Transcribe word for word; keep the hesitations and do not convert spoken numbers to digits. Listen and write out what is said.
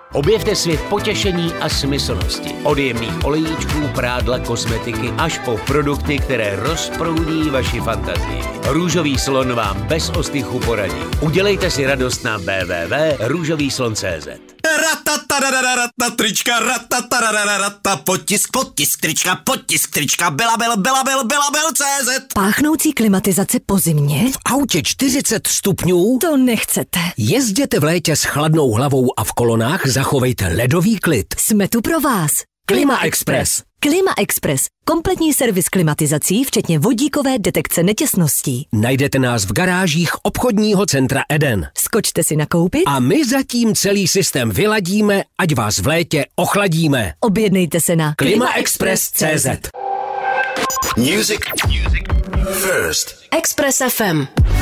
Objevte svět potěšení a smyslnosti. Od jemných olejíčků, prádla, kosmetiky až po produkty, které rozproudí vaši fantazii. Růžový slon vám bez ostychu poradí. Udělejte si radost na w w w tečka růžový slon tečka c z. Ratatarararata, trička, ratatarararata, potisk, potisk, trička, potisk, trička, Belabel, Belabel, Belabel, C Z. Páchnoucí klimatizace po zimě? V autě čtyřicet stupňů? To nechcete. Jezděte v létě s chladnou hlavou a v kolonách zachovejte ledový klid. Jsme tu pro vás. Klima Express. Klima Express. Kompletní servis klimatizací, včetně vodíkové detekce netěsností. Najdete nás v garážích obchodního centra Eden. Skočte si nakoupit a my zatím celý systém vyladíme, ať vás v létě ochladíme. Objednejte se na klima express tečka c z. Music. Music. First. Express F M.